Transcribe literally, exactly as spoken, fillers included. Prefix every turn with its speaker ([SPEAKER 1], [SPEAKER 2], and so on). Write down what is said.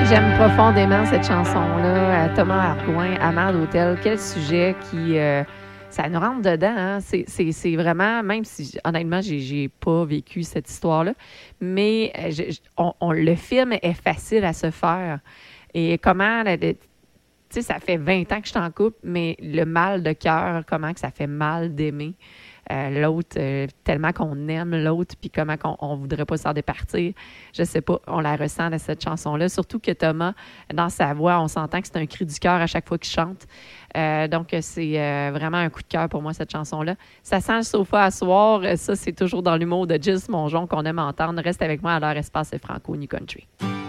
[SPEAKER 1] J'aime profondément cette chanson-là. Euh, Thomas Argouin, Amant d'hôtel. Quel sujet qui... euh, ça nous rentre dedans. Hein? C'est, c'est, c'est vraiment... Même si, honnêtement, j'ai, j'ai pas vécu cette histoire-là, mais euh, je- je- on, on- le film est facile à se faire. Et comment... la- le- Tu sais, ça fait vingt ans que je t'en coupe, mais le mal de cœur, comment que ça fait mal d'aimer euh, l'autre, euh, tellement qu'on aime l'autre, puis comment qu'on on voudrait pas s'en départir. Je sais pas, on la ressent dans cette chanson-là. Surtout que Thomas, dans sa voix, on s'entend que c'est un cri du cœur à chaque fois qu'il chante. Euh, donc, c'est euh, vraiment un coup de cœur pour moi, cette chanson-là. Ça sent le sofa à soir. Ça, c'est toujours dans l'humour de Gilles Mongeon qu'on aime entendre. Reste avec moi à l'heure espace franco New Country.